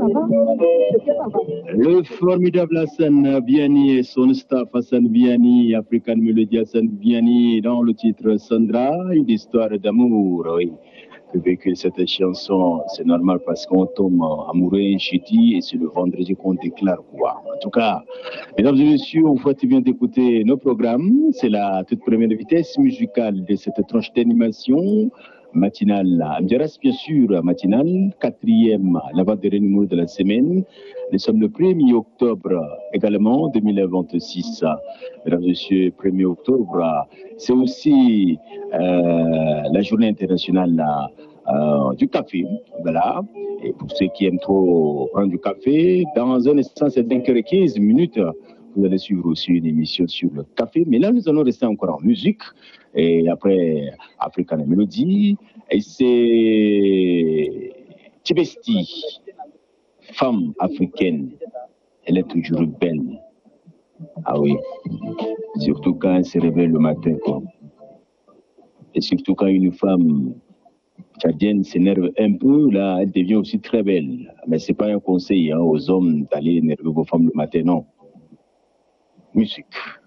Le formidable Hassan Biani et son staff Hassan Biani, African Melody Hassan Biani, dans le titre Sandra, une histoire d'amour, oui. Que véhicule cette chanson, c'est normal parce qu'on tombe amoureux jeudi et c'est le vendredi qu'on déclare quoi. En tout cas, mesdames et messieurs, on voit bien d'écouter nos programmes. C'est la toute première vitesse musicale de cette tranche d'animation matinale. Amdiaras, bien sûr, matinale, quatrième, l'avant-dernier numéro de la semaine. Nous sommes le 1er octobre également, 2026. Mesdames et messieurs, 1er octobre, c'est aussi la journée internationale du café. Voilà. Et pour ceux qui aiment trop prendre du café, dans un instant, c'est 5h15. Vous allez suivre aussi une émission sur le café. Mais là, nous allons rester encore en musique. Et après, African Melody. Et c'est Tibesti, femme africaine. Elle est toujours belle. Ah oui. Surtout quand elle se réveille le matin, quoi. Et surtout quand une femme tchadienne s'énerve un peu, là, elle devient aussi très belle. Mais ce n'est pas un conseil aux hommes d'aller énerver vos femmes le matin, non. Musique.